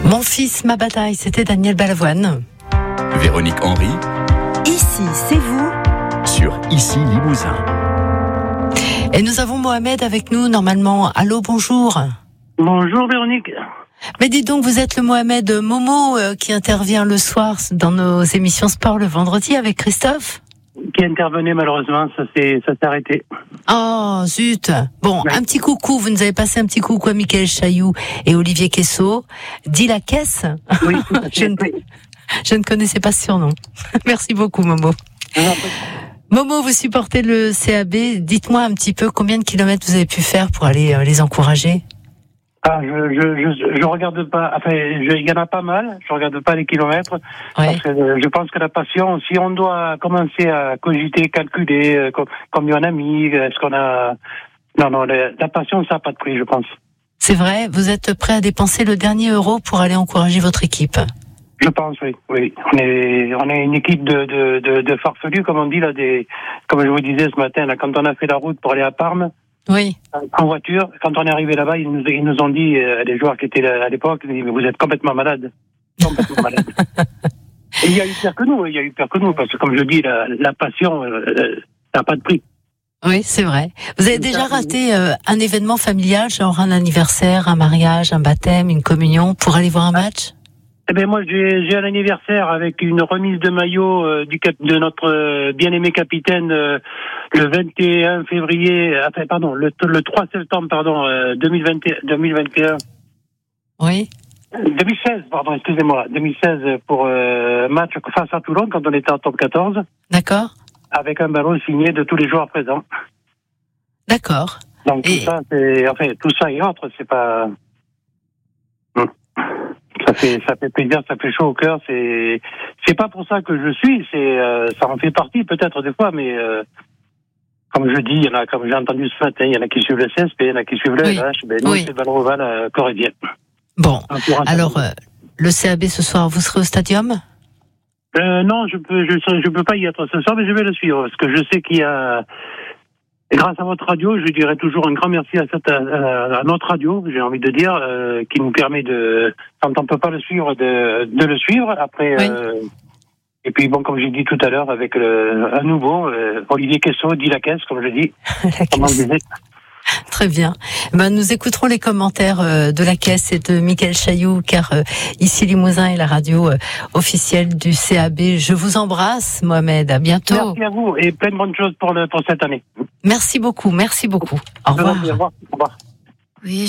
Mon fils, ma bataille, c'était Daniel Balavoine. Véronique Henry. Ici, c'est vous. Sur Ici Limousin. Et nous avons Mohamed avec nous, normalement. Allô, bonjour. Bonjour Véronique. Mais dites donc, vous êtes le Mohamed Momo qui intervient le soir dans nos émissions sport le vendredi avec Christophe. Qui intervenait malheureusement, ça s'est arrêté. Oh, zut. Bon, Ouais. un petit coucou. Vous nous avez passé un petit coucou à Mickaël Chailloux et Olivier Quessot. Dit la caisse. Oui, tout à fait. Je ne connaissais pas ce surnom. Merci beaucoup, Momo. Momo, vous supportez le CAB. Dites-moi un petit peu combien de kilomètres vous avez pu faire pour aller les encourager. Ah, je regarde pas. Enfin, il y en a pas mal. Je regarde pas les kilomètres. Ouais. Parce que je pense que la passion, si on doit commencer à cogiter, calculer combien on a mis, est-ce qu'on a. Non, la passion, ça n'a pas de prix, je pense. C'est vrai, vous êtes prêt à dépenser le dernier euro pour aller encourager votre équipe. Je pense, oui. On est une équipe de farfelus, comme on dit là, comme je vous disais ce matin, là, quand on a fait la route pour aller à Parme. Oui. En voiture, quand on est arrivé là-bas, ils nous ont dit, les joueurs qui étaient là à l'époque, ils nous ont dit, mais vous êtes complètement malade. Complètement malade. Et il y a eu pire que nous, parce que comme je dis, la passion, n'a pas de prix. Oui, c'est vrai. Vous avez déjà raté un événement familial, genre un anniversaire, un mariage, un baptême, une communion, pour aller voir un match ? Eh ben moi, j'ai un anniversaire avec une remise de maillot de notre bien-aimé capitaine le 21 février, enfin pardon, le 3 septembre 2021. Oui. 2016, pardon, excusez-moi. 2016 pour match face à Toulon quand on était en top 14. D'accord. Avec un ballon signé de tous les joueurs présents. D'accord. Donc tout ça et autres, c'est pas. Ça fait plaisir, ça fait chaud au cœur. C'est pas pour ça que je suis. Ça en fait partie peut-être des fois, mais comme je dis, il y en a, comme j'ai entendu ce matin, il y en a qui suivent le CSP, il y en a qui suivent le LH. Ben nous, c'est le ballon ovale corrézien. Bon. Alors le CAB ce soir, vous serez au stadium ? Non, je peux pas y être ce soir, mais je vais le suivre parce que je sais qu'il y a. Et grâce à votre radio, je dirais toujours un grand merci à notre radio, j'ai envie de dire, qui nous permet de, quand on peut pas le suivre, de le suivre. Après, oui. Et puis bon, comme j'ai dit tout à l'heure, avec un nouveau, Olivier Quessot, dit la caisse, comme je dis. Comme on disait. Très bien. Nous écouterons les commentaires de la caisse et de Mickaël Chailloux, car Ici Limousin est la radio officielle du CAB. Je vous embrasse, Mohamed. À bientôt. Merci à vous et plein de bonnes choses pour cette année. Merci beaucoup. Au revoir. Au revoir. Oui.